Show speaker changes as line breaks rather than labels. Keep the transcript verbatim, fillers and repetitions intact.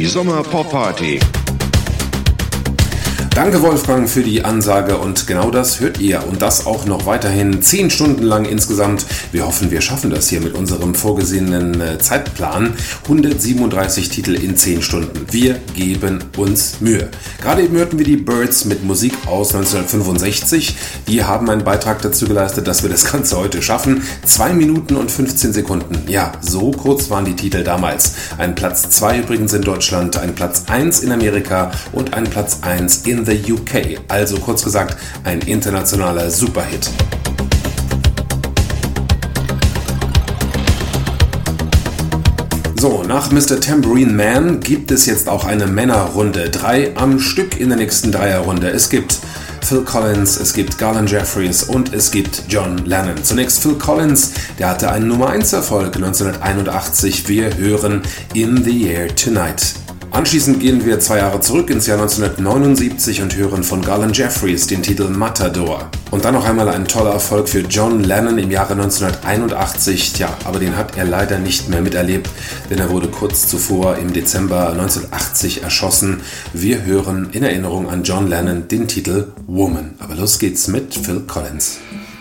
Die Sommer-Pop-Party.
Danke Wolfgang für die Ansage und genau das hört ihr und das auch noch weiterhin zehn Stunden lang insgesamt. Wir hoffen, wir schaffen das hier mit unserem vorgesehenen Zeitplan. hundertsiebenunddreißig Titel in zehn Stunden. Wir geben uns Mühe. Gerade eben hörten wir die Byrds mit Musik aus neunzehnhundertfünfundsechzig. Die haben einen Beitrag dazu geleistet, dass wir das Ganze heute schaffen. zwei Minuten und fünfzehn Sekunden. Ja, so kurz waren die Titel damals. Ein Platz zwei übrigens in Deutschland, ein Platz eins in Amerika und ein Platz eins in the U K, also kurz gesagt ein internationaler Superhit. So, nach Mister Tambourine Man gibt es jetzt auch eine Männerrunde. Drei am Stück in der nächsten Dreierrunde. Es gibt Phil Collins, es gibt Garland Jeffries und es gibt John Lennon. Zunächst Phil Collins, der hatte einen Nummer eins Erfolg neunzehnhunderteinundachtzig. Wir hören In the Air Tonight. Anschließend gehen wir zwei Jahre zurück ins Jahr neunzehnhundertneunundsiebzig und hören von Garland Jeffries den Titel Matador. Und dann noch einmal ein toller Erfolg für John Lennon im Jahre neunzehnhunderteinundachtzig. Tja, aber den hat er leider nicht mehr miterlebt, denn er wurde kurz zuvor im Dezember neunzehnhundertachtzig erschossen. Wir hören in Erinnerung an John Lennon den Titel Woman. Aber los geht's mit Phil Collins.